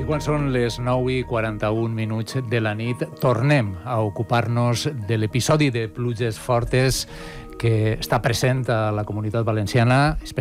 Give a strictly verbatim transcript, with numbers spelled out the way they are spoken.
quan són les nou i quaranta-un minuts de la nit, tornem a ocupar-nos de l'episodi de pluges fortes que està present a la Comunitat Valenciana, especialment